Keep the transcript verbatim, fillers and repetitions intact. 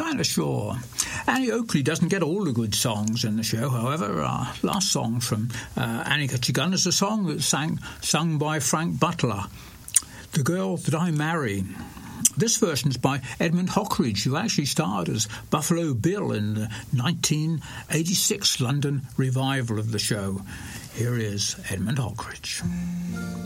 kind of sure. Annie Oakley doesn't get all the good songs in the show, however. Our last song from uh, Annie Gun is a song that's sang, sung by Frank Butler, The Girl That I Marry. This version's by Edmund Hockridge, who actually starred as Buffalo Bill in the nineteen eighty-six London revival of the show. Here is Edmund Hockridge.